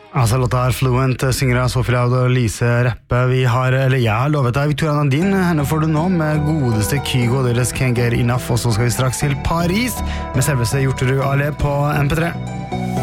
Altså, låta her Fluent synger av Sophie Loud og Lise Reppe. Jeg har lovet deg Victoria Nadine. Henne får du nå med godeste Kygo, deres Can't Get Enough. Og så skal vi straks til Paris med selveste Hjorterud Ale på MP3.